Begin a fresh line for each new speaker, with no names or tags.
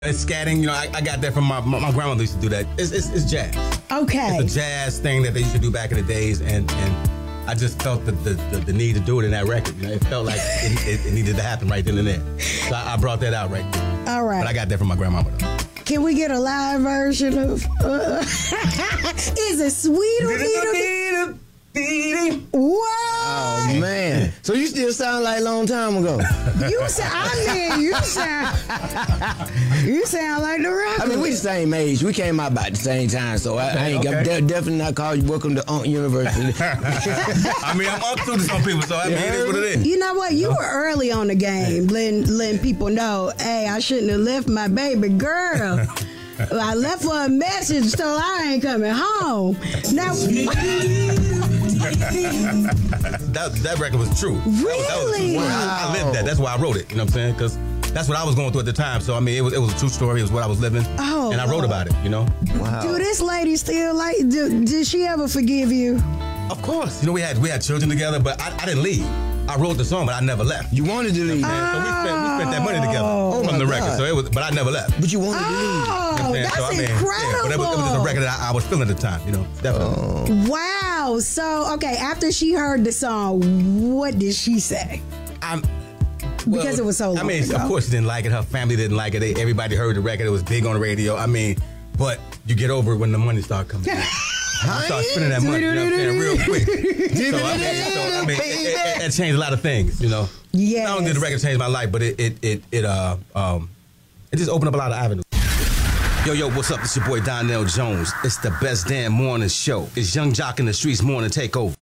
It's scatting, you know, I got that from my grandmother used to do that. It's jazz.
Okay.
It's a jazz thing that they used to do back in the days, and I just felt the need to do it in that record. You know, it felt like it needed to happen right then and there. So I brought that out right there.
All right.
But I got that from my grandmama though.
Can we get a live version of Is it sweet or bitter? Whoa!
Oh man! So you still sound like a long time ago.
You sound like the rock.
I mean, we the same age. We came out about the same time, so I ain't definitely not call you welcome to Unk University.
I mean, I'm up to some people, so I mean, it is what it is.
You know what? You were early on the game, letting people know, hey, I shouldn't have left my baby girl. I left her a message, so I ain't coming home. Now.
that record was true.
Really?
I lived that. That's why I wrote it. You know what I'm saying? Because that's what I was going through at the time. So I mean, it was a true story. It was what I was living.
Oh,
and I wrote about it. You know.
Wow.
Do this lady still like? Did she ever forgive you?
Of course. You know, we had children together, but I didn't leave. I wrote the song, but I never left.
You wanted to leave.
So we spent that money together from the record. So it was, but I never left.
But you wanted to leave.
Oh, that's incredible.
Yeah, but it was just a record that I was feeling at the time. You know, definitely.
Wow. So okay, after she heard the song, what did she say? Because it was so long
I mean,
ago.
of course she didn't like it. Her family didn't like it. Everybody heard the record. It was big on the radio. I mean, but you get over it when the money starts coming in. You start spending that money, you know what I'm saying, real quick. So, I mean, it changed a lot of things, you know.
Yes.
Not only did the record change my life, but it just opened up a lot of avenues. Yo, what's up? It's your boy Donnell Jones. It's the best damn morning show. It's Young Jock in the Streets morning takeover.